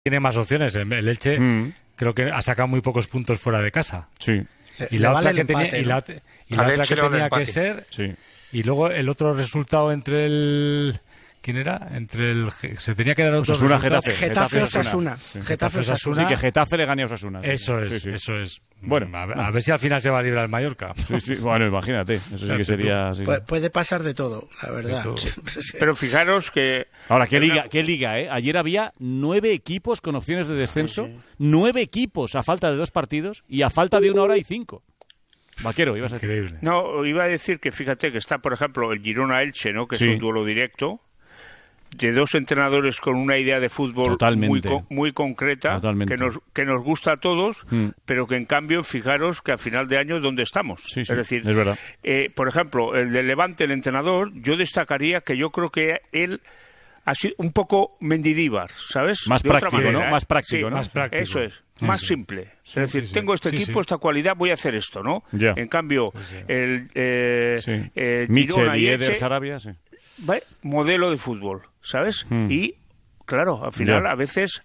tiene más opciones. El Elche creo que ha sacado muy pocos puntos fuera de casa. Sí. Y la otra que tenía, que tenía que ser... Sí. Y luego el otro resultado entre el... ¿Quién era? Se tenía que dar otro resultado. Getafe-Osasuna. Getafe-Osasuna. Sí, que Getafe le gane a Osasuna. Eso es, sí. eso es. Bueno, a ver si al final se va a librar el Mallorca. Sí, bueno, imagínate. Eso sí que sería... Sí. Puede pasar de todo, la verdad. Todo. Pero fijaros que... Ahora, ¿qué liga, eh? Ayer había 9 equipos con opciones de descenso. Sí. 9 equipos a falta de 2 partidos y a falta de 1 hora y 5. Vaquero, ibas a decir. Increíble. No, iba a decir que fíjate que está, por ejemplo, el Girona-Elche, ¿no? Que es un duelo directo, de 2 entrenadores con una idea de fútbol muy concreta, que nos gusta a todos, pero que en cambio, fijaros que a final de año, ¿dónde estamos? Sí, es decir, es verdad. Por ejemplo, el de Levante, el entrenador, yo destacaría que yo creo que él ha sido un poco Mendilibar, ¿sabes? Más práctico, ¿no? Más práctico, ¿no? Más práctico. Eso es, más simple. Es decir, tengo este equipo, esta cualidad, voy a hacer esto, ¿no? Yeah. En cambio, el Michel y Eder Sarabia, modelo de fútbol, ¿sabes? Y claro, al final, a veces,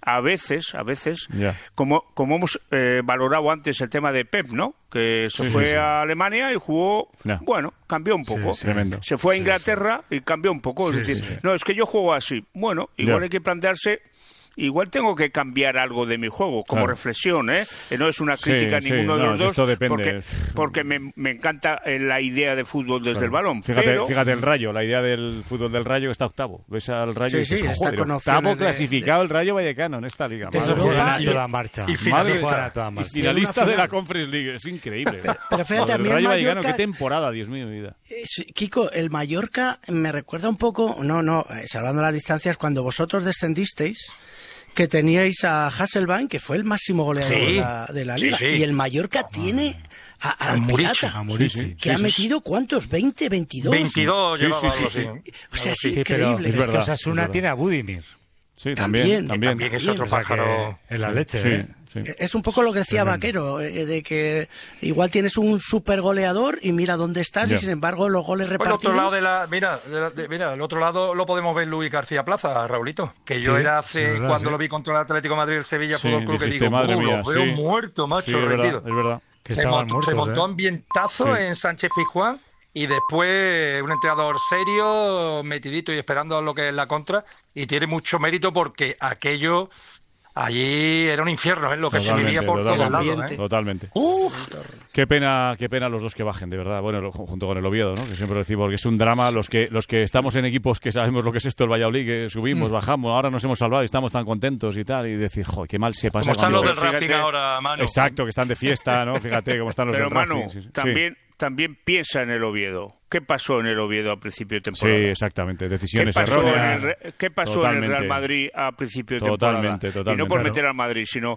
como hemos valorado antes el tema de Pep, ¿no? Que se fue a Alemania y jugó, bueno, cambió un poco. Se fue a Inglaterra y cambió un poco. Es decir, no, es que yo juego así. Bueno, igual hay que plantearse... Igual tengo que cambiar algo de mi juego, como reflexión, ¿eh? No es una crítica a ninguno de los dos, esto depende. porque me encanta la idea de fútbol desde el balón. Fíjate el Rayo, la idea del fútbol del Rayo está octavo. Ves al Rayo y dices, joder, octavo clasificado el Rayo Vallecano en esta liga. Eso juega a toda marcha. Y finalista de la Conference League, es increíble. Pero fíjate, a mí el Rayo Vallecano, Mallorca... qué temporada, Dios mío, mi vida. Kiko, el Mallorca me recuerda un poco, salvando las distancias, cuando vosotros descendisteis, que teníais a Hasselbank, que fue el máximo goleador de la liga. Y el Mallorca tiene al Pirata, que ha metido, ¿cuántos? ¿20, 22? 22 llevaba algo así. O sea, es increíble. Pero es que Osasuna tiene a Budimir. Sí, también es otro pájaro. En la leche, Es un poco lo que decía Vaquero, de que igual tienes un super goleador y mira dónde estás y sin embargo los goles repartidos... Por el otro lado mira, el otro lado lo podemos ver Luis García Plaza, Raulito, que yo era cuando lo vi contra el Atlético de Madrid, el Sevilla Fútbol Club, que digo, madre mía, lo veo muerto, macho, rendido. Es verdad. Se montó ambientazo en Sánchez Pizjuán y después un entrenador serio, metidito y esperando lo que es la contra, y tiene mucho mérito porque aquello... Allí era un infierno, lo que se vivía por todos lados. Totalmente. Qué pena los dos que bajen, de verdad. Bueno, junto con el Oviedo, ¿no? Que siempre decimos que es un drama. Los que estamos en equipos que sabemos lo que es esto, el Valladolid, que subimos, bajamos, ahora nos hemos salvado y estamos tan contentos y tal. Y decir, joder, qué mal se pasa. Como están los del Racing ahora, Manu. Exacto, que están de fiesta, ¿no? Fíjate cómo están los del Racing. Pero Manu, también piensa en el Oviedo. ¿Qué pasó en el Oviedo a principio de temporada? Sí, exactamente. Decisiones erróneas. ¿Qué pasó en el Real Madrid a principio de temporada? Totalmente. Y no por meter al Madrid, sino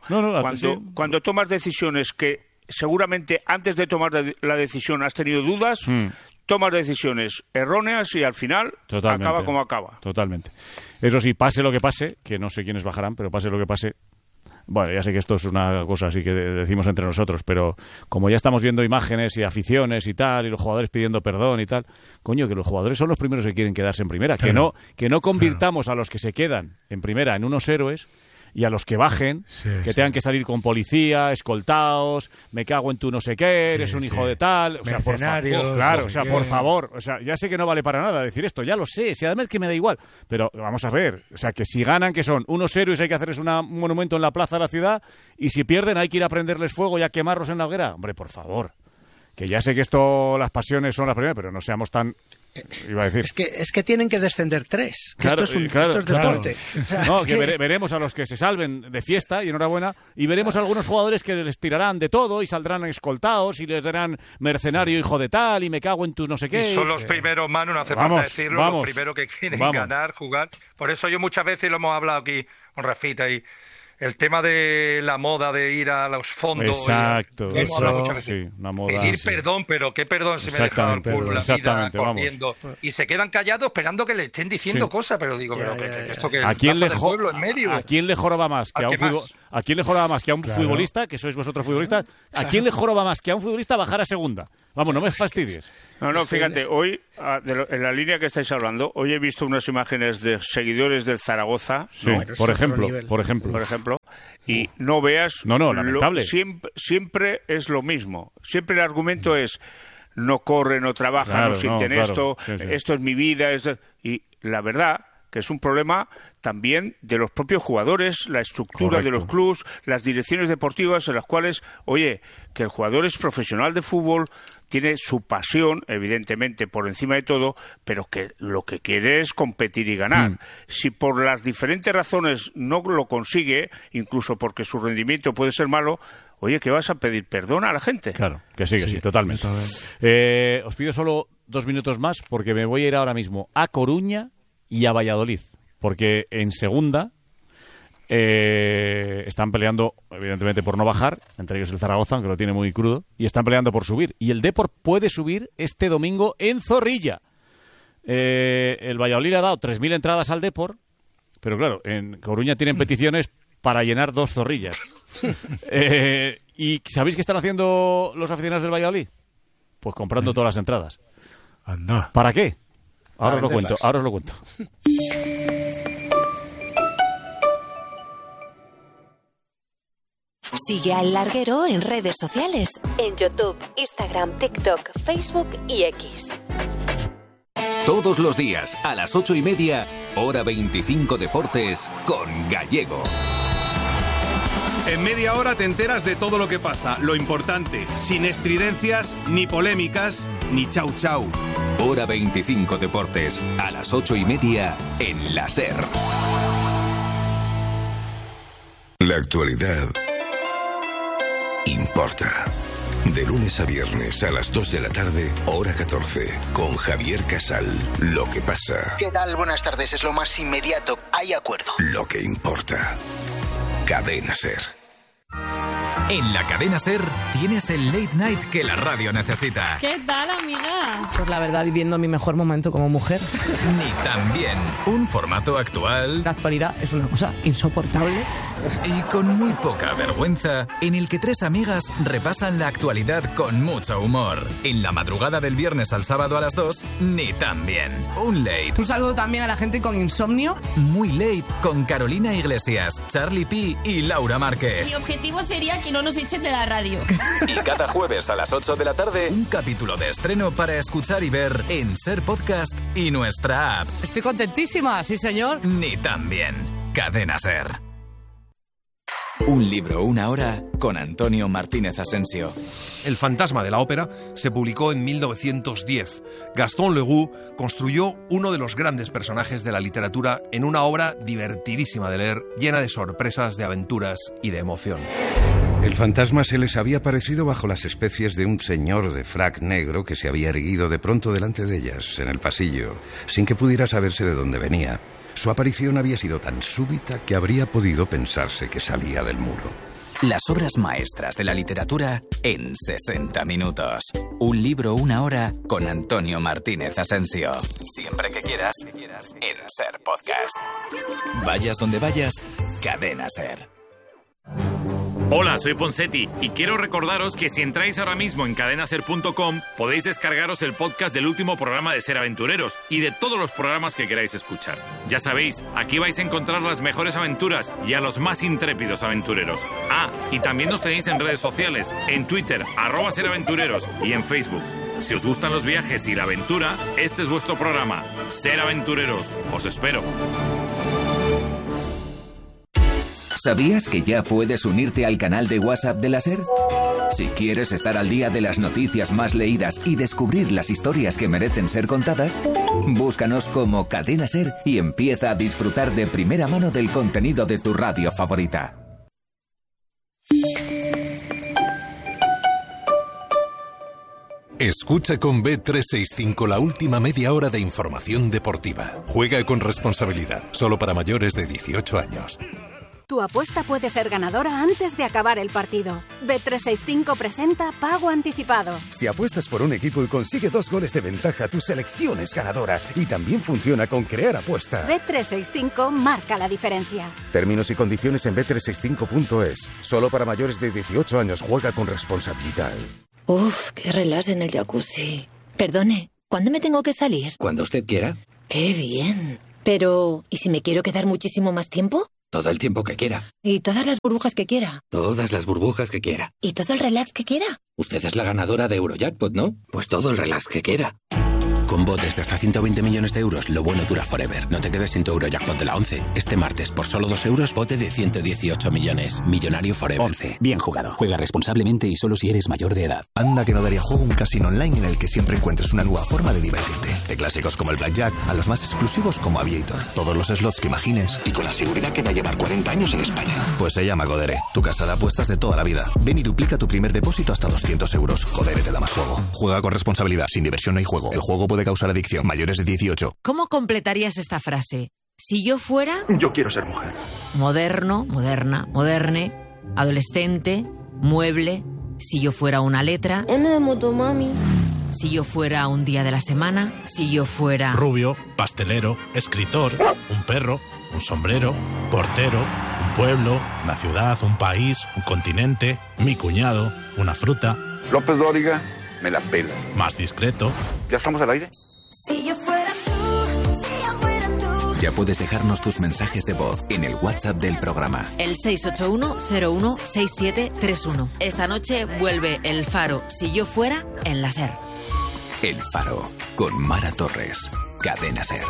cuando tomas decisiones que seguramente antes de tomar la decisión has tenido dudas, tomas decisiones erróneas y al final acaba como acaba. Totalmente. Eso sí, pase lo que pase, que no sé quiénes bajarán, pero pase lo que pase... Bueno, ya sé que esto es una cosa así que decimos entre nosotros, pero como ya estamos viendo imágenes y aficiones y tal, y los jugadores pidiendo perdón y tal, coño, que los jugadores son los primeros que quieren quedarse en primera, que no convirtamos a los que se quedan en primera en unos héroes y a los que bajen, que tengan que salir con policía, escoltados, me cago en tu no sé qué, eres un hijo de tal, o sea, por favor, claro, o sea, por favor, o sea, ya sé que no vale para nada decir esto, ya lo sé, si además que me da igual, pero vamos a ver, o sea, que si ganan, que son unos héroes, hay que hacerles un monumento en la plaza de la ciudad, y si pierden hay que ir a prenderles fuego y a quemarlos en la hoguera, hombre, por favor. Que ya sé que las pasiones son las primeras, pero no seamos tan... Iba a decir. Es que tienen que descender 3. Esto es deporte. No, que veremos a los que se salven de fiesta, y enhorabuena, y veremos a algunos jugadores que les tirarán de todo y saldrán escoltados y les darán mercenario hijo de tal y me cago en tu no sé qué. Y son los primeros, Manu, no hace falta decirlo, los primeros que quieren ganar, jugar. Por eso yo muchas veces lo hemos hablado aquí con Rafita y... El tema de la moda de ir a los fondos. Exacto. Una moda. Pedir perdón, pero ¿qué perdón se me ha dejado el pueblo la vida corriendo? Y se quedan callados esperando que le estén diciendo cosas, pero digo, ¿esto que ¿A quién le pueblo en medio? ¿A quién le joroba más? ¿A quién le joroba más que a un futbolista, que sois vosotros futbolistas? ¿A quién le joroba más que a un futbolista bajar a segunda? Vamos, no me fastidies. No, fíjate, hoy, en la línea que estáis hablando, hoy he visto unas imágenes de seguidores del Zaragoza. Sí, ¿no? por ejemplo. Y no veas... lamentable. Siempre es lo mismo. Siempre el argumento es... No corre, no trabaja, no sienten esto, esto es mi vida. Y la verdad que es un problema también de los propios jugadores, la estructura de los clubes, las direcciones deportivas en las cuales, oye, que el jugador es profesional de fútbol, tiene su pasión, evidentemente, por encima de todo, pero que lo que quiere es competir y ganar. Si por las diferentes razones no lo consigue, incluso porque su rendimiento puede ser malo, oye, ¿qué vas a pedir perdón a la gente? Claro, que sí, totalmente. Os pido solo 2 minutos más porque me voy a ir ahora mismo a Coruña y a Valladolid, porque en segunda están peleando, evidentemente, por no bajar, entre ellos el Zaragoza, aunque lo tiene muy crudo, y están peleando por subir. Y el Depor puede subir este domingo en Zorrilla. El Valladolid ha dado 3.000 entradas al Depor, pero claro, en Coruña tienen peticiones para llenar 2 Zorrillas. ¿Y sabéis qué están haciendo los aficionados del Valladolid? Pues comprando todas las entradas. Anda. ¿Para qué? Ahora os lo cuento. Sigue a El Larguero en redes sociales, en YouTube, Instagram, TikTok, Facebook y X. Todos los días, a las 8:30, hora 25 Deportes, con Gallego. En media hora te enteras de todo lo que pasa, lo importante, sin estridencias, ni polémicas, ni chau chau. Hora 25 Deportes, a las 8:30, en la SER. La actualidad importa. De lunes a viernes a las 2 de la tarde, hora 14, con Javier Casal. Lo que pasa. ¿Qué tal? Buenas tardes, es lo más inmediato. Hay acuerdo. Lo que importa. Cadena SER. En la Cadena SER tienes el late night que la radio necesita. ¿Qué tal, amiga? Pues la verdad, viviendo mi mejor momento como mujer. Ni también un formato actual. La actualidad es una cosa insoportable. Y con muy poca vergüenza, en el que 3 amigas repasan la actualidad con mucho humor. En la madrugada del viernes al sábado a las 2, Ni también. Un late. Un saludo también a la gente con insomnio. Muy late con Carolina Iglesias, Charlie P y Laura Márquez. Mi objetivo sería que no nos echen de la radio. Y cada jueves a las 8 de la tarde, un capítulo de estreno para escuchar y ver en SER Podcast y nuestra app. Estoy contentísima, sí señor. Ni también. Cadena SER. Un libro, una hora, con Antonio Martínez Asensio. El fantasma de la ópera se publicó en 1910. Gaston Leroux construyó uno de los grandes personajes de la literatura en una obra divertidísima de leer, llena de sorpresas, de aventuras y de emoción. El fantasma se les había aparecido bajo las especies de un señor de frac negro que se había erguido de pronto delante de ellas, en el pasillo, sin que pudiera saberse de dónde venía. Su aparición había sido tan súbita que habría podido pensarse que salía del muro. Las obras maestras de la literatura en 60 minutos. Un libro, una hora, con Antonio Martínez Asensio. Siempre que quieras, en SER Podcast. Vayas donde vayas, Cadena SER. Hola, soy Ponsetti y quiero recordaros que si entráis ahora mismo en cadenaser.com podéis descargaros el podcast del último programa de Ser Aventureros y de todos los programas que queráis escuchar. Ya sabéis, aquí vais a encontrar las mejores aventuras y a los más intrépidos aventureros. Ah, y también nos tenéis en redes sociales, en Twitter, @SerAventureros y en Facebook. Si os gustan los viajes y la aventura, este es vuestro programa, Ser Aventureros. Os espero. ¿Sabías que ya puedes unirte al canal de WhatsApp de la SER? Si quieres estar al día de las noticias más leídas y descubrir las historias que merecen ser contadas, búscanos como Cadena SER y empieza a disfrutar de primera mano del contenido de tu radio favorita. Escucha con Bet365 la última media hora de información deportiva. Juega con responsabilidad, solo para mayores de 18 años. Tu apuesta puede ser ganadora antes de acabar el partido. Bet365 presenta Pago Anticipado. Si apuestas por un equipo y consigue 2 goles de ventaja, tu selección es ganadora. Y también funciona con Crear Apuesta. Bet365 marca la diferencia. Términos y condiciones en bet365.es. Solo para mayores de 18 años. Juega con responsabilidad. Uf, qué relax en el jacuzzi. Perdone, ¿cuándo me tengo que salir? Cuando usted quiera. ¡Qué bien! Pero, ¿y si me quiero quedar muchísimo más tiempo? Todo el tiempo que quiera. ¿Y todas las burbujas que quiera? Todas las burbujas que quiera. ¿Y todo el relax que quiera? Usted es la ganadora de Eurojackpot, ¿no? Pues todo el relax que quiera. Con botes de hasta 120 millones de euros, lo bueno dura forever. No te quedes sin tu Eurojackpot de la 11. Este martes, por solo 2 euros, bote de 118 millones. Millonario forever. 11. Bien jugado. Juega responsablemente y solo si eres mayor de edad. Anda que no daría juego un casino online en el que siempre encuentres una nueva forma de divertirte. De clásicos como el Blackjack a los más exclusivos como Aviator. Todos los slots que imagines. Y con la seguridad que va a llevar 40 años en España. Pues se llama Codere. Tu casa de apuestas de toda la vida. Ven y duplica tu primer depósito hasta 200 euros. Codere te da más juego. Juega con responsabilidad. Sin diversión no hay juego. El juego puede causar adicción. Mayores de 18. ¿Cómo completarías esta frase? Si yo fuera... Yo quiero ser mujer. Moderno, moderna, moderne, adolescente, mueble. Si yo fuera una letra. M de motomami. Si yo fuera un día de la semana. Si yo fuera... Rubio, pastelero, escritor, un perro, un sombrero, portero, un pueblo, una ciudad, un país, un continente, mi cuñado, una fruta. López Dóriga, me la pela. Más discreto. ¿Ya estamos al aire? Si yo fuera tú, si yo fuera tú. Ya puedes dejarnos tus mensajes de voz en el WhatsApp del programa. El 681-016731. Esta noche vuelve El Faro, Si yo fuera, en la SER. El Faro, con Mara Torres. Cadena SER.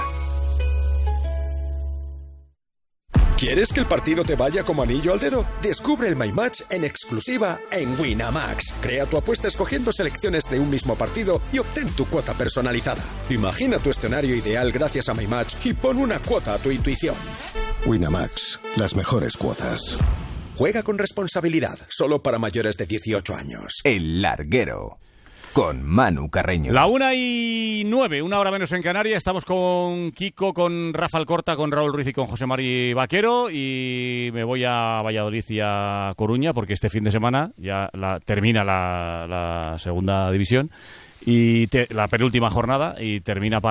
¿Quieres que el partido te vaya como anillo al dedo? Descubre el My Match en exclusiva en Winamax. Crea tu apuesta escogiendo selecciones de un mismo partido y obtén tu cuota personalizada. Imagina tu escenario ideal gracias a My Match y pon una cuota a tu intuición. Winamax, las mejores cuotas. Juega con responsabilidad, solo para mayores de 18 años. El Larguero. Con Manu Carreño. 1:09, 1 hora menos en Canarias. Estamos con Kiko, con Rafa Alcorta, con Raúl Ruiz y con José Mari Vaquero. Y me voy a Valladolid y a Coruña porque este fin de semana ya termina la segunda división y la penúltima jornada y termina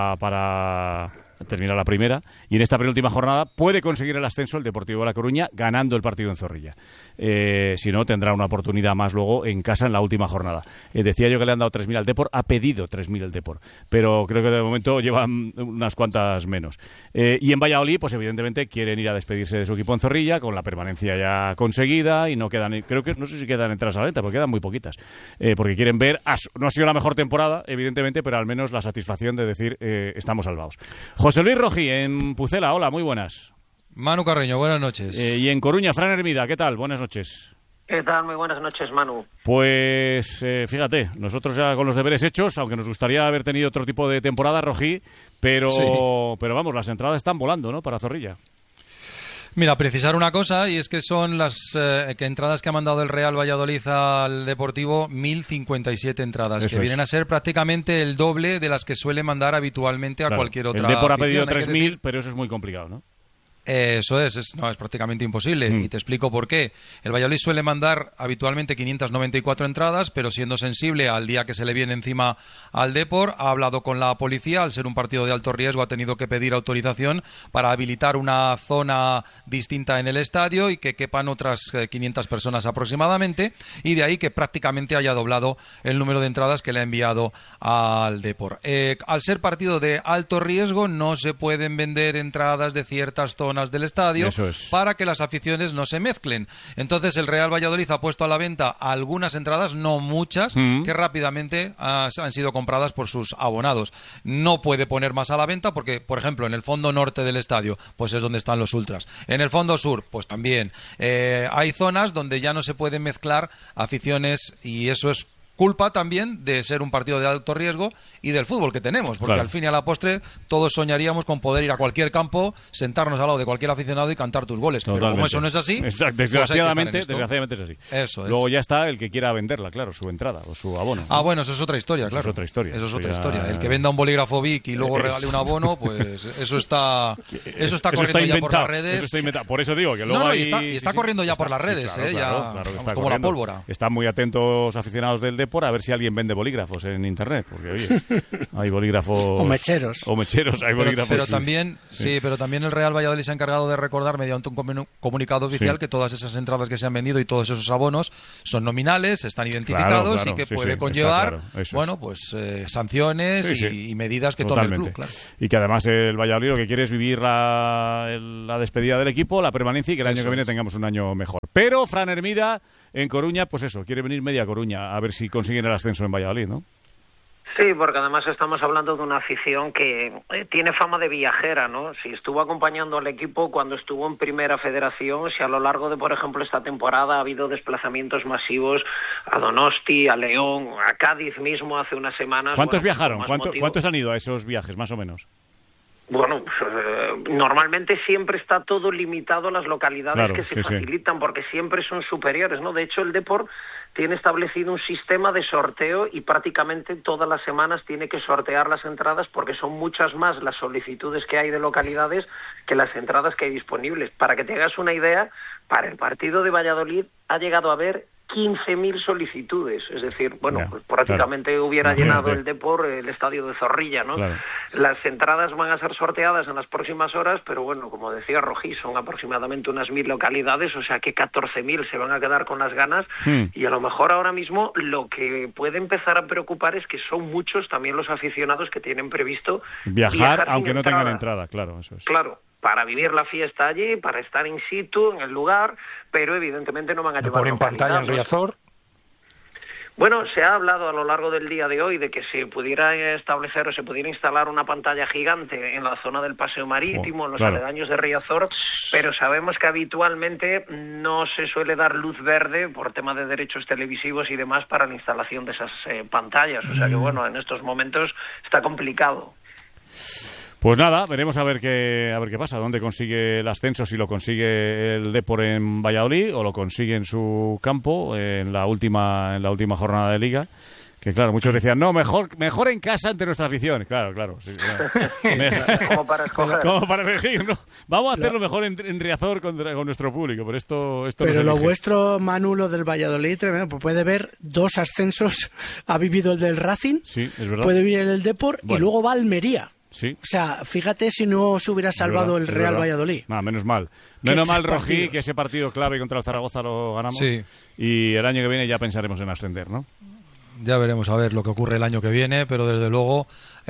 termina la primera, y en esta penúltima jornada puede conseguir el ascenso el Deportivo de La Coruña ganando el partido en Zorrilla. Si no, tendrá una oportunidad más luego en casa en la última jornada. Decía yo que le han dado 3.000 al Depor, ha pedido 3.000 el Depor, pero creo que de momento llevan unas cuantas menos. Y en Valladolid, pues evidentemente quieren ir a despedirse de su equipo en Zorrilla con la permanencia ya conseguida y no quedan, creo que no sé si quedan entradas a la venta, porque quedan muy poquitas, porque quieren ver, no ha sido la mejor temporada, evidentemente, pero al menos la satisfacción de decir estamos salvados. José Luis Rojí, en Pucela, hola, muy buenas. Manu Carreño, buenas noches. Y en Coruña, Fran Hermida, ¿qué tal? Buenas noches. ¿Qué tal? Muy buenas noches, Manu. Pues fíjate, nosotros ya con los deberes hechos, aunque nos gustaría haber tenido otro tipo de temporada, Rojí, pero vamos, las entradas están volando, ¿no?, para Zorrilla. Mira, precisar una cosa, y es que son las entradas que ha mandado el Real Valladolid al Deportivo, 1.057 entradas, que vienen a ser prácticamente el doble de las que suele mandar habitualmente a cualquier otra. El Depor ha pedido 3.000, pero eso es muy complicado, ¿no? Eso es prácticamente imposible, y te explico por qué. El Valladolid suele mandar habitualmente 594 entradas, pero siendo sensible al día que se le viene encima al Depor, ha hablado con la policía. Al ser un partido de alto riesgo, ha tenido que pedir autorización para habilitar una zona distinta en el estadio y que quepan otras 500 personas aproximadamente, y de ahí que prácticamente haya doblado el número de entradas que le ha enviado al Depor. Al ser partido de alto riesgo, no se pueden vender entradas de ciertas zonas del estadio para que las aficiones no se mezclen. Entonces el Real Valladolid ha puesto a la venta algunas entradas, no muchas, que rápidamente han sido compradas por sus abonados. No puede poner más a la venta porque, por ejemplo, en el fondo norte del estadio pues es donde están los ultras. En el fondo sur pues también. Hay zonas donde ya no se pueden mezclar aficiones, y eso es culpa también de ser un partido de alto riesgo y del fútbol que tenemos, porque Claro. al fin y a la postre todos soñaríamos con poder ir a cualquier campo, sentarnos al lado de cualquier aficionado y cantar tus goles. Pero como eso no es así, Exacto, pues hay que estar en desgraciadamente esto. es así. Eso es. Luego ya está el que quiera venderla, claro, su entrada o su abono. Ah, bueno, eso es otra historia, claro. Eso es otra historia. Eso es otra Ya- historia. El que venda un bolígrafo Vic y luego regale un abono, pues eso está corriendo ya por las redes. Eso está inventado. Por eso digo que luego está corriendo ya por las redes, claro, ya, claro, que vamos, está como la corriendo. pólvora. Están muy atentos aficionados del Depor a ver si alguien vende bolígrafos en internet, porque oye, hay bolígrafos O mecheros. hay bolígrafos. Pero también, pero también el Real Valladolid se ha encargado de recordar mediante un comunicado oficial que todas esas entradas que se han vendido y todos esos abonos son nominales, están identificados Claro, y que sí, puede sí, conllevar, está claro, eso bueno, pues sanciones Sí, sí. y medidas que tome el Totalmente. club, claro. Y que además el Valladolid lo que quiere es vivir la despedida del equipo, la permanencia y que el año Eso que viene es. tengamos un año mejor. Pero Fran Hermida en Coruña, pues eso, quiere venir media Coruña a ver si consiguen el ascenso en Valladolid, ¿no? Sí, porque además estamos hablando de una afición que tiene fama de viajera, ¿no? Si estuvo acompañando al equipo cuando estuvo en Primera Federación, si a lo largo de, por ejemplo, esta temporada ha habido desplazamientos masivos a Donosti, a León, a Cádiz mismo hace unas semanas. ¿Cuántos bueno, viajaron? con más motivo. ¿Cuántos han ido a esos viajes, más o menos? Bueno, normalmente siempre está todo limitado a las localidades Claro, que se sí, sí. facilitan, porque siempre son superiores, ¿no? De hecho, el Depor tiene establecido un sistema de sorteo y prácticamente todas las semanas tiene que sortear las entradas porque son muchas más las solicitudes que hay de localidades que las entradas que hay disponibles. Para que te hagas una idea, para el partido de Valladolid ha llegado a haber 15.000 solicitudes, es decir, bueno, Ya, pues prácticamente claro. hubiera Imagínate. llenado el Depor el estadio de Zorrilla, ¿no? Claro. Las entradas van a ser sorteadas en las próximas horas, pero bueno, como decía Rojí, son aproximadamente unas 1.000 localidades, o sea que 14.000 se van a quedar con las ganas y a lo mejor ahora mismo lo que puede empezar a preocupar es que son muchos también los aficionados que tienen previsto Viajar sin aunque no tengan entrada. entrada, claro, eso es. Claro, para vivir la fiesta allí, para estar in situ, en el lugar, pero evidentemente no van a llevar Por en pantalla en localidad, ¿no? Riazor. Bueno, se ha hablado a lo largo del día de hoy de que se pudiera establecer o se pudiera instalar una pantalla gigante en la zona del Paseo Marítimo, en los claro. aledaños de Riazor, pero sabemos que habitualmente no se suele dar luz verde por tema de derechos televisivos y demás para la instalación de esas pantallas. O sea que, bueno, en estos momentos está complicado. Pues nada, veremos a ver qué pasa, dónde consigue el ascenso, si lo consigue el Depor en Valladolid o lo consigue en su campo en la última jornada de Liga. Que claro, muchos decían, no, mejor en casa ante nuestra afición. Claro. Sí, claro. Como para escoger. Como para elegir, ¿no? Vamos a hacerlo mejor en Riazor con nuestro público, pero esto Pero no se lo elige. vuestro, Manu, lo del Valladolid, tremendo. Pues puede ver 2 ascensos. Ha vivido el del Racing, Sí, es verdad. puede vivir el del Depor y Bueno. luego va a Almería. Sí. O sea, fíjate si no se hubiera salvado el Es Real verdad. Valladolid. Nah, menos mal. Menos mal, Rojí, partidos. que ese partido clave contra el Zaragoza lo ganamos. Sí. Y el año que viene ya pensaremos en ascender, ¿no? Ya veremos a ver lo que ocurre el año que viene, pero desde luego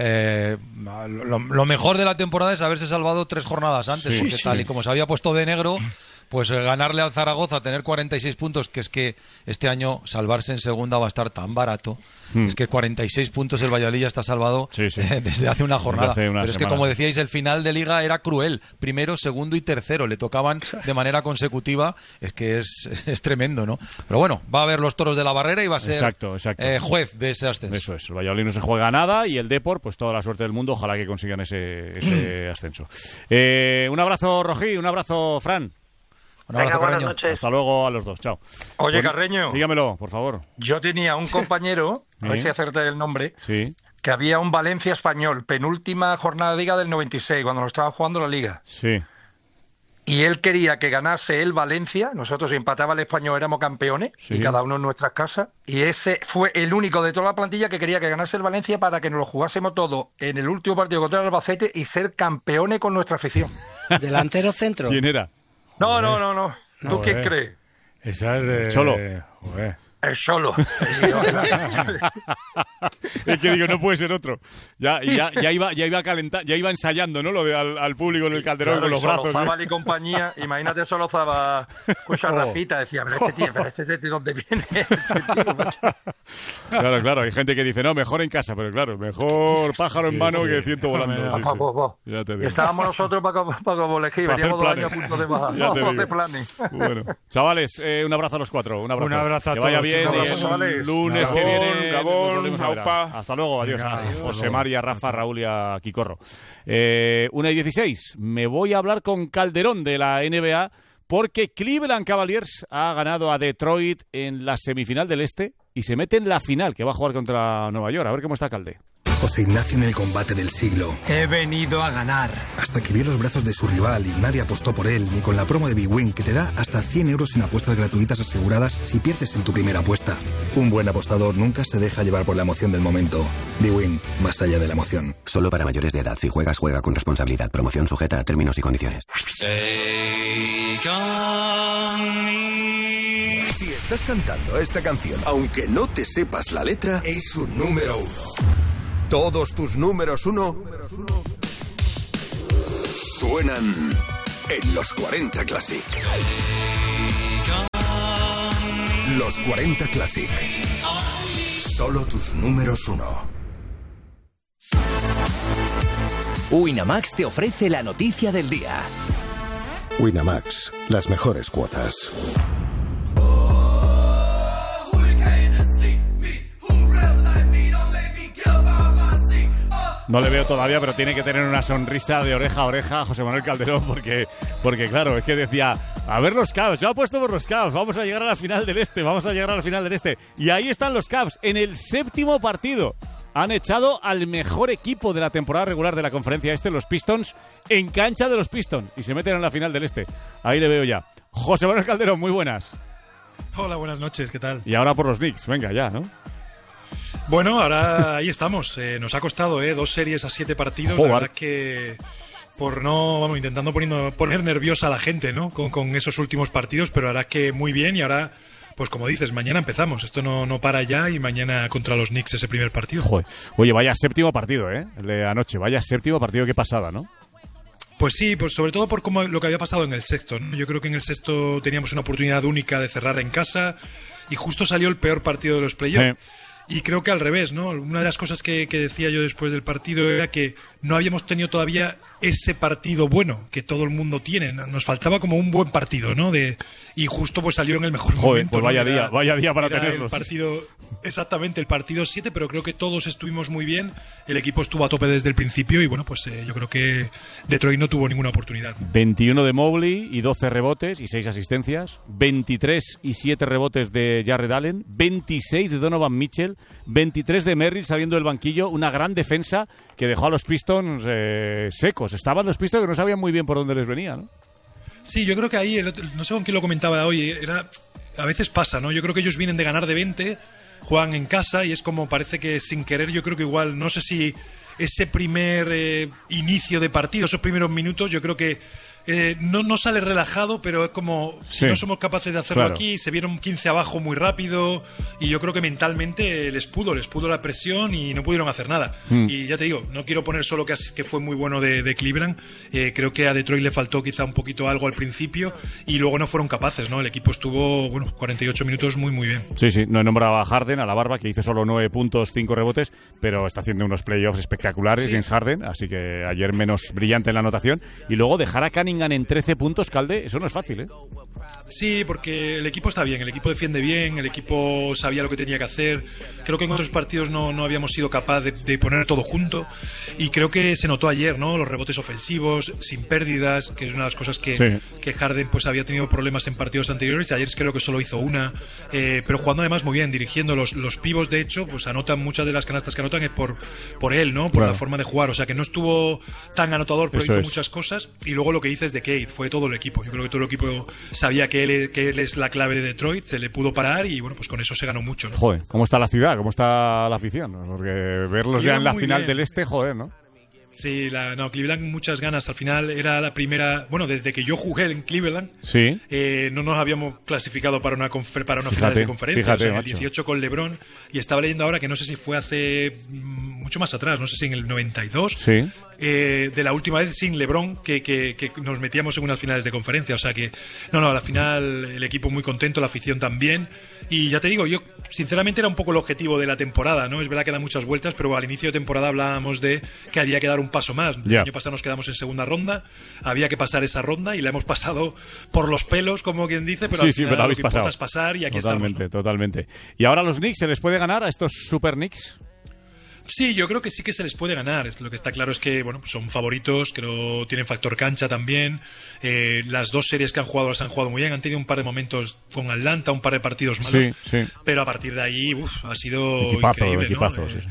lo mejor de la temporada es haberse salvado 3 jornadas antes, Sí, porque sí. tal y como se había puesto de negro, pues ganarle al Zaragoza, tener 46 puntos, que es que este año salvarse en segunda va a estar tan barato. Es que 46 puntos el Valladolid ya está salvado desde hace una jornada. Desde hace unas Pero es que, semanas. como decíais, el final de Liga era cruel. Primero, segundo y tercero le tocaban de manera consecutiva. Es que es tremendo, ¿no? Pero bueno, va a haber los Toros de la Barrera y va a ser Exacto. juez de ese ascenso. Eso es, el Valladolid no se juega nada y el Depor, pues toda la suerte del mundo, ojalá que consigan ese ascenso. Un abrazo, Rojí, un abrazo, Fran. Venga, buenas noches. Hasta luego a los dos, chao. Oye, Bueno, Carreño. Dígamelo, por favor. Yo tenía un compañero, a ver si acerté el nombre, Sí, que había un Valencia Español, penúltima jornada de Liga del 96, cuando lo estaban jugando la Liga. sí. Y él quería que ganase el Valencia, nosotros si empataba el Español éramos campeones, Sí. y cada uno en nuestras casas, y ese fue el único de toda la plantilla que quería que ganase el Valencia para que nos lo jugásemos todo en el último partido contra el Albacete y ser campeones con nuestra afición. Delantero centro. ¿Quién era? No. ¿Tú quién Joder. crees? Esa es de... Cholo. Joder. El Solo. Es que digo, no puede ser otro. Ya iba calentando, ya iba ensayando, ¿no? Lo de al público en el Calderón Claro, con los brazos. Solozábal y compañía, imagínate Solozábal escucha Rafita, decía, pero este tío, ¿de dónde viene? Claro, hay gente que dice, no, mejor en casa, pero claro, mejor pájaro en mano que ciento volando. Sí, sí. Ya te Y digo. estábamos nosotros para como elegir, Para hacer veníamos 2 años a planes. punto de bajar. Ya te No, digo. de planes. Bueno, chavales, un abrazo a los 4. Un abrazo. Un abrazo a Que vaya todos, bien. Lunes que viene. Gabón, aupa. Hasta luego, adiós. José María, Rafa, Raúl y a Quicorro. 1:16. Me voy a hablar con Calderón de la NBA porque Cleveland Cavaliers ha ganado a Detroit en la semifinal del Este y se mete en la final, que va a jugar contra Nueva York. A ver cómo está Calde. José Ignacio en el combate del siglo. He venido a ganar. Hasta que vio los brazos de su rival y nadie apostó por él, ni con la promo de BWIN, que te da hasta 100 euros en apuestas gratuitas aseguradas si pierdes en tu primera apuesta. Un buen apostador nunca se deja llevar por la emoción del momento. BWIN, más allá de la emoción. Solo para mayores de edad. Si juegas, juega con responsabilidad. Promoción sujeta a términos y condiciones. Si estás cantando esta canción, aunque no te sepas la letra, es un número 1. Todos tus números 1 suenan en los 40 Classic. Los 40 Classic. Solo tus números 1. Winamax te ofrece la noticia del día. Winamax, las mejores cuotas. No le veo todavía, pero tiene que tener una sonrisa de oreja a oreja a José Manuel Calderón, porque claro, es que decía, a ver los Cavs, yo apuesto por los Cavs, vamos a llegar a la final del Este, y ahí están los Cavs, en el 7º partido. Han echado al mejor equipo de la temporada regular de la conferencia Este, los Pistons, en cancha de los Pistons, y se meten en la final del Este. Ahí le veo ya. José Manuel Calderón, muy buenas. Hola, buenas noches, ¿qué tal? Y ahora por los Knicks, venga ya, ¿no? Bueno, ahora ahí estamos. Nos ha costado 2 series a 7 partidos. Joder. La verdad que intentando poner nerviosa a la gente, ¿no? Con esos últimos partidos, pero ahora que muy bien y ahora, pues como dices, mañana empezamos. Esto no para ya y mañana contra los Knicks ese primer partido. Joder. Oye, vaya 7º partido, el de anoche. Vaya 7º partido, qué pasada, ¿no? Pues sí, pues sobre todo por lo que había pasado en el sexto, ¿no? Yo creo que en el sexto teníamos una oportunidad única de cerrar en casa y justo salió el peor partido de los playoffs. Y creo que al revés, ¿no? Una de las cosas que decía yo después del partido era que no habíamos tenido todavía ese partido bueno que todo el mundo tiene. Nos faltaba como un buen partido, ¿no? Y justo pues salió en el mejor momento. Pues vaya día para tenerlos. Exactamente, el partido 7, pero creo que todos estuvimos muy bien. El equipo estuvo a tope desde el principio y bueno, pues yo creo que Detroit no tuvo ninguna oportunidad. 21 de Mobley y 12 rebotes y 6 asistencias. 23 y 7 rebotes de Jarrett Allen. 26 de Donovan Mitchell. 23 de Merrill saliendo del banquillo. Una gran defensa que dejó a los Pistons secos. Estaban los Pistons que no sabían muy bien por dónde les venía, ¿no? Sí, yo creo que ahí, no sé con quién lo comentaba hoy, a veces pasa, ¿no? Yo creo que ellos vienen de ganar de 20, juegan en casa y es como parece que sin querer, yo creo que igual, no sé si ese primer inicio de partido, esos primeros minutos, yo creo que no sale relajado, pero es como si no somos capaces de hacerlo aquí, se vieron 15 abajo muy rápido y yo creo que mentalmente les pudo la presión y no pudieron hacer nada. Y ya te digo, no quiero poner solo que fue muy bueno de Cleveland, creo que a Detroit le faltó quizá un poquito algo al principio y luego no fueron capaces, ¿no? El equipo estuvo, 48 minutos muy bien. Sí, no he nombrado a Harden, a la barba, que hizo solo 9 puntos, 5 rebotes, pero está haciendo unos playoffs espectaculares, James Harden, así que ayer menos brillante en la anotación. Y luego dejar a Cunningham en 13 puntos, Calde, eso no es fácil, ¿eh? Sí, porque el equipo está bien, el equipo defiende bien, el equipo sabía lo que tenía que hacer. Creo que en otros partidos no habíamos sido capaces de poner todo junto y creo que se notó ayer, ¿no? Los rebotes ofensivos, sin pérdidas, que es una de las cosas que Harden pues había tenido problemas en partidos anteriores y ayer creo que solo hizo una, pero jugando además muy bien, dirigiendo los pivos, de hecho, pues anotan muchas de las canastas que anotan es por él, ¿no? Por la forma de jugar, o sea que no estuvo tan anotador, pero hizo muchas cosas y luego lo que dices de Cade, fue todo el equipo. Yo creo que todo el equipo sabía que él es la clave de Detroit, se le pudo parar y bueno, pues con eso se ganó mucho, ¿no? Joder, ¿cómo está la ciudad? ¿Cómo está la afición? Porque verlos ya en la final del Este, joder, ¿no? Sí, Cleveland muchas ganas. Al final era la primera, desde que yo jugué en Cleveland, no nos habíamos clasificado para una final de conferencia, fíjate, o sea, el 18 con LeBron, y estaba leyendo ahora que no sé si fue hace mucho más atrás, no sé si en el 92, Sí. De la última vez sin LeBron que nos metíamos en unas finales de conferencia. O sea que, no, a la final el equipo muy contento, la afición también. Y ya te digo, yo sinceramente era un poco el objetivo de la temporada, ¿no? Es verdad que da muchas vueltas, pero al inicio de temporada hablábamos de que había que dar un paso más. El año pasado nos quedamos en segunda ronda, había que pasar esa ronda y la hemos pasado por los pelos, como quien dice, pero al final pero lo que importa es pasar y aquí estamos, ¿no? Totalmente. ¿Y ahora los Knicks se les puede ganar a estos Super Knicks? Sí, yo creo que sí que se les puede ganar. Lo que está claro es que bueno, son favoritos, creo tienen factor cancha también. Las dos series que han jugado las han jugado muy bien. Han tenido un par de momentos con Atlanta, un par de partidos malos. Sí. Pero a partir de ahí ha sido increíble, equipazo, ¿no? sí.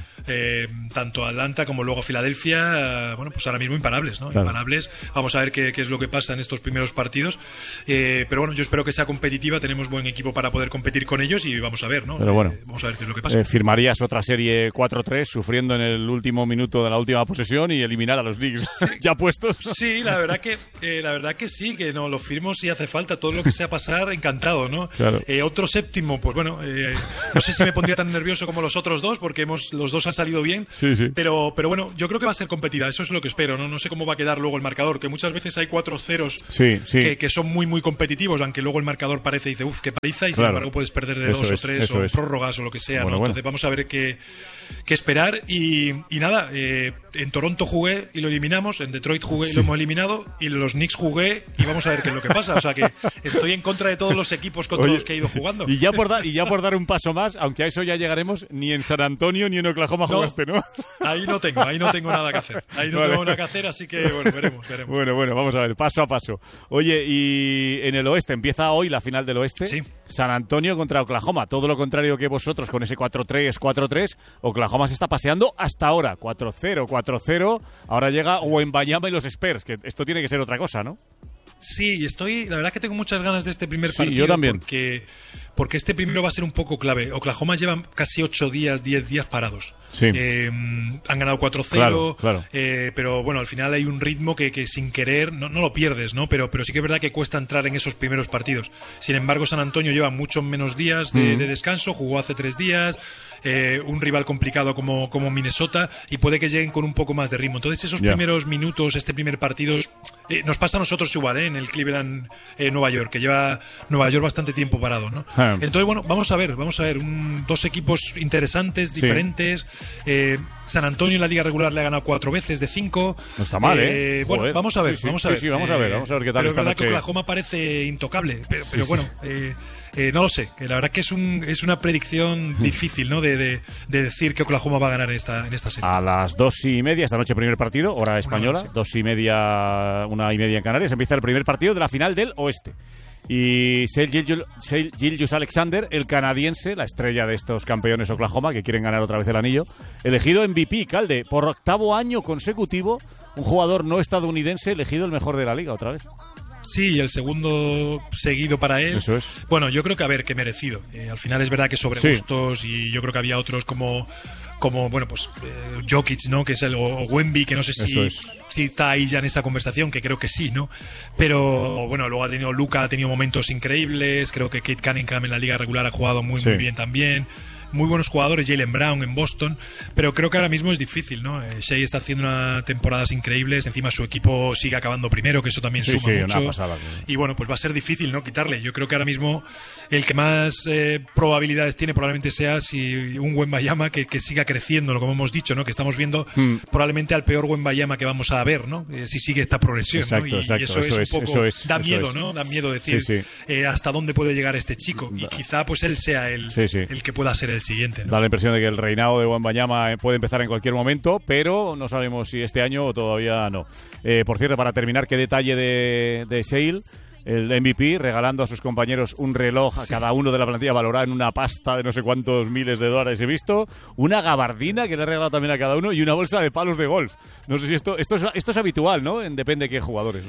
Tanto Atlanta como luego Filadelfia, bueno, pues ahora mismo imparables, ¿no? Claro. Imparables. Vamos a ver qué es lo que pasa en estos primeros partidos. Pero bueno, yo espero que sea competitiva. Tenemos buen equipo para poder competir con ellos y vamos a ver, ¿no? Pero bueno, vamos a ver qué es lo que pasa. ¿Firmarías otra serie 4-3 sufriendo en el último minuto de la última posesión y eliminar a los Knicks ya puestos? Sí, la verdad que sí, que no lo firmo si hace falta. Todo lo que sea pasar, encantado, ¿no? Claro. Otro séptimo, pues bueno, no sé si me pondría tan nervioso como los otros dos, porque los dos han salido bien. Sí. Pero bueno, yo creo que va a ser competida, eso es lo que espero, ¿no? No sé cómo va a quedar luego el marcador, que muchas veces hay 4-0 que son muy, muy competitivos, aunque luego el marcador parece y dice, qué paliza, y sin embargo puedes perder de 2 o 3 o prórrogas o lo que sea, ¿no? Entonces vamos a ver qué esperar y nada, en Toronto jugué y lo eliminamos, en Detroit jugué y lo hemos eliminado, y en los Knicks jugué y vamos a ver qué es lo que pasa. O sea que estoy en contra de todos los equipos contra los que he ido jugando. Y ya por dar un paso más, aunque a eso ya llegaremos, ni en San Antonio ni en Oklahoma jugaste, ¿no? Ahí no tengo nada que hacer. Tengo nada que hacer, así que bueno, veremos. Bueno, vamos a ver, paso a paso. Oye, y en el oeste, empieza hoy la final del oeste. Sí. San Antonio contra Oklahoma. Todo lo contrario que vosotros con ese 4-3. Oklahoma se está paseando hasta ahora. 4-0. Ahora llega Wembanyama y los Spurs, que esto tiene que ser otra cosa, ¿no? Sí, la verdad que tengo muchas ganas de este primer partido. Yo también. Porque este primero va a ser un poco clave. Oklahoma llevan casi 10 días parados. Sí. Han ganado 4-0, claro. Pero bueno, al final hay un ritmo que sin querer no lo pierdes, ¿no? Pero sí que es verdad que cuesta entrar en esos primeros partidos. Sin embargo, San Antonio lleva muchos menos días de descanso, jugó hace 3 días. Un rival complicado como Minnesota, y puede que lleguen con un poco más de ritmo. Entonces esos primeros minutos, este primer partido, nos pasa a nosotros igual, en el Cleveland Nueva York, que lleva Nueva York bastante tiempo parado, ¿no? Entonces bueno, vamos a ver dos equipos interesantes, diferentes. San Antonio en la liga regular le ha ganado 4 veces de 5. No está mal, bueno, vamos a ver. Vamos a ver qué tal. Pero es verdad que Oklahoma parece intocable, pero bueno, no lo sé, que la verdad que es una predicción difícil, ¿no? De decir que Oklahoma va a ganar en esta serie. A las 2:30 esta noche primer partido, hora española, 2:30, 1:30 en Canarias, empieza el primer partido de la final del oeste. Y Shai Gilgeous-Alexander, el canadiense, la estrella de estos campeones Oklahoma que quieren ganar otra vez el anillo, elegido MVP, Calde, por 8º año consecutivo, un jugador no estadounidense elegido el mejor de la liga otra vez. Sí, y el segundo seguido para él. Eso es. Bueno, yo creo que merecido. Al final es verdad que sobre gustos, y yo creo que había otros como bueno, pues Jokic, ¿no? Que es o Wemby, que no sé si está ahí ya en esa conversación, que creo que sí, ¿no? Pero bueno, luego Luka ha tenido momentos increíbles. Creo que Kate Cunningham en la liga regular ha jugado muy bien también. Muy buenos jugadores, Jaylen Brown en Boston, pero creo que ahora mismo es difícil, ¿no? Shai está haciendo unas temporadas increíbles, encima su equipo sigue acabando primero, que eso también suma mucho. Una pasada. Y bueno, pues va a ser difícil, ¿no? Quitarle. Yo creo que ahora mismo el que más probabilidades tiene probablemente sea si un Wembanyama que siga creciendo, como hemos dicho, ¿no? Que estamos viendo probablemente al peor Wembanyama que vamos a ver, ¿no? Si sigue esta progresión, ¿no? Y eso es un poco... Da miedo, ¿no? Da miedo decir hasta dónde puede llegar este chico. Y quizá pues él sea el que pueda ser el siguiente, ¿no? Da la impresión de que el reinado de Wembanyama puede empezar en cualquier momento, pero no sabemos si este año o todavía no. Por cierto, para terminar, qué detalle de Shai, el MVP, regalando a sus compañeros un reloj a cada uno de la plantilla valorado en una pasta de no sé cuántos miles de dólares he visto, una gabardina que le ha regalado también a cada uno y una bolsa de palos de golf. No sé si esto es habitual, ¿no? Depende de qué jugadores, ¿no?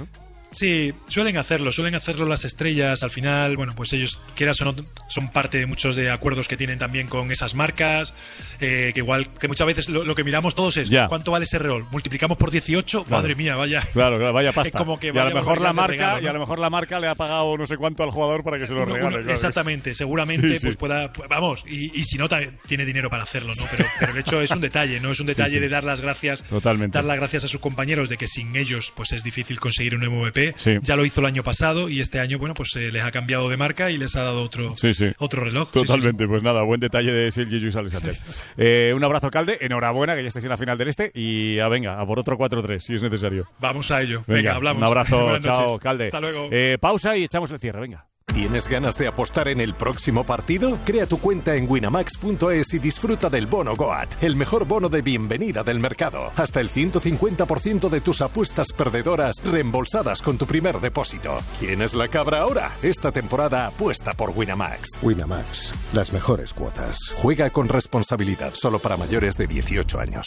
Sí, suelen hacerlo las estrellas. Al final, bueno, pues ellos, quieras o no, son parte de muchos de acuerdos que tienen también con esas marcas, que igual, que muchas veces lo que miramos todos es ¿cuánto vale ese reol? Multiplicamos por 18, claro. Madre mía, vaya. Claro, vaya pasta. Es como que y a lo mejor la marca, regalo, ¿no? Y a lo mejor la marca le ha pagado no sé cuánto al jugador para que se lo regale. Claro. Exactamente, seguramente sí. pues pueda, vamos, y si no tiene dinero para hacerlo, ¿no? Pero el hecho es un detalle, ¿no? Es un detalle de dar las gracias, totalmente. Dar las gracias a sus compañeros de que sin ellos pues es difícil conseguir un MVP. Sí. Ya lo hizo el año pasado y este año, bueno, pues les ha cambiado de marca y les ha dado otro reloj. Totalmente, pues nada, buen detalle de Sergi Lluís Alexander. Un abrazo, alcalde, enhorabuena que ya estés en la final del y venga, a por otro 4-3 si es necesario. Vamos a ello, venga hablamos. Un abrazo, chao, alcalde. Hasta luego. Pausa y echamos el cierre, venga. ¿Tienes ganas de apostar en el próximo partido? Crea tu cuenta en winamax.es y disfruta del bono Goat, el mejor bono de bienvenida del mercado. Hasta el 150% de tus apuestas perdedoras reembolsadas con tu primer depósito. ¿Quién es la cabra ahora? Esta temporada apuesta por Winamax. Winamax, las mejores cuotas. Juega con responsabilidad, solo para mayores de 18 años.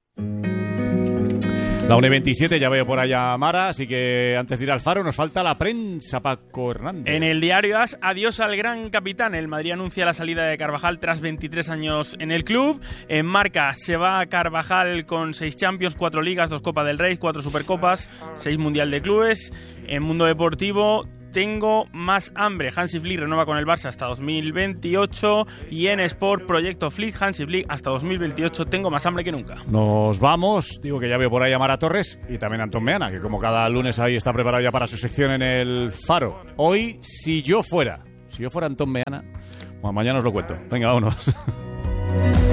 La 1:27, ya veo por allá a Mara, así que antes de ir al Faro nos falta la prensa, Paco Hernández. En el diario AS, adiós al gran capitán. El Madrid anuncia la salida de Carvajal tras 23 años en el club. En Marca se va Carvajal con 6 Champions, 4 Ligas, 2 Copa del Rey, 4 Supercopas, 6 Mundial de Clubes. En Mundo Deportivo, tengo más hambre. Hansi Flick renueva con el Barça hasta 2028 y en Sport, proyecto Flick, Hansi Flick hasta 2028, tengo más hambre que nunca. Nos vamos, digo que ya veo por ahí a Mara Torres y también a Antón Meana, que como cada lunes ahí está preparado ya para su sección en el Faro. Hoy, si yo fuera Antón Meana, bueno, mañana os lo cuento. Venga, vámonos.